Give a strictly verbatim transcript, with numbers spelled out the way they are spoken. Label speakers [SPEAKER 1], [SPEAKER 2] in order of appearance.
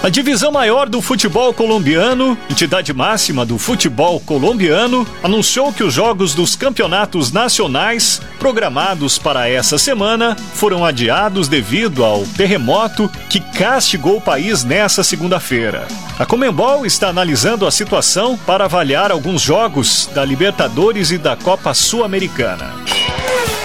[SPEAKER 1] A divisão maior do futebol colombiano, entidade máxima do futebol colombiano, anunciou que os jogos dos campeonatos nacionais, programados para essa semana, foram adiados devido ao terremoto que castigou o país nessa segunda-feira. A Conmebol está analisando a situação para avaliar alguns jogos da Libertadores e da Copa Sul-Americana.